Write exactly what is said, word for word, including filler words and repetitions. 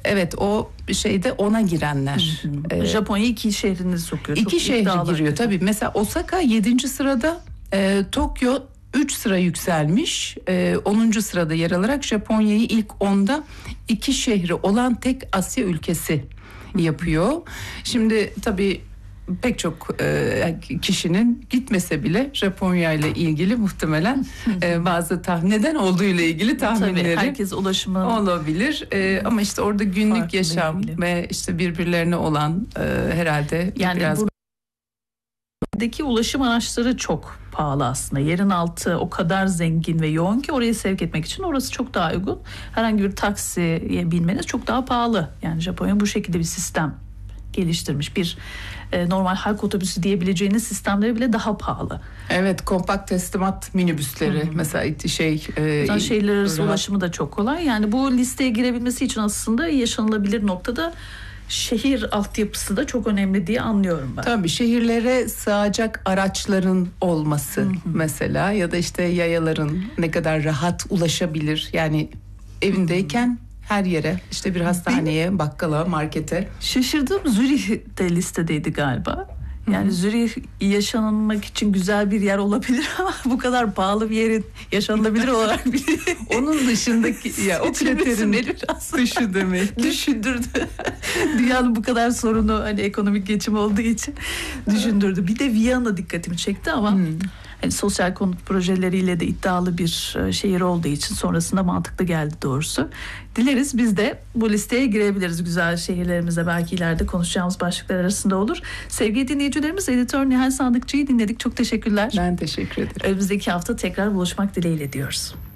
Evet, o şeyde ona girenler. Ee, Japonya iki şehrini sokuyor. İki şehri giriyor tabii. Mesela Osaka yedinci sırada, e, Tokyo üç sıra yükselmiş. E, onuncu sırada yer alarak Japonya'yı ilk onda iki şehri olan tek Asya ülkesi yapıyor. Şimdi tabii pek çok e, kişinin gitmese bile Japonya ile ilgili muhtemelen e, bazı tahmin neden olduğu ile ilgili tahminleri tabii, herkes ulaşımı olabilir. E, ama işte orada günlük farklı yaşam ilgili. ve işte birbirlerine olan e, herhalde yani biraz buradaki ulaşım araçları çok pahalı aslında. Yerin altı o kadar zengin ve yoğun ki orayı sevk etmek için orası çok daha uygun. Herhangi bir taksiye binmeniz çok daha pahalı. Yani Japonya bu şekilde bir sistem geliştirmiş. Bir e, normal halk otobüsü diyebileceğiniz sistemleri bile daha pahalı. Evet, kompakt teslimat minibüsleri hmm. mesela şey e, şehirler arası rahat. ulaşımı da çok kolay. Yani bu listeye girebilmesi için aslında yaşanılabilir noktada şehir altyapısı da çok önemli diye anlıyorum ben. Tabii, şehirlere sığacak araçların olması hı hı. mesela, ya da işte yayaların ne kadar rahat ulaşabilir. Yani evindeyken hı hı. her yere, işte bir hastaneye, Benim, bakkala, markete. Şaşırdım, Zürih de listedeydi galiba. Yani Zürih yaşanılmak için güzel bir yer olabilir ama bu kadar pahalı bir yerin yaşanılabilir olarak bile onun dışındaki ya o kriterin dışı demek. Düşündürdü. Dünyanın bu kadar sorunu, hani ekonomik geçim olduğu için düşündürdü. Bir de Viyana dikkatimi çekti ama hmm. hani sosyal konut projeleriyle de iddialı bir şehir olduğu için sonrasında mantıklı geldi doğrusu. Dileriz biz de bu listeye girebiliriz, güzel şehirlerimize, belki ileride konuşacağımız başlıklar arasında olur. Sevgili dinleyicilerimiz, editör Nihal Sandıkçı'yı dinledik. Çok teşekkürler. Ben teşekkür ederim. Önümüzdeki hafta tekrar buluşmak dileğiyle diyoruz.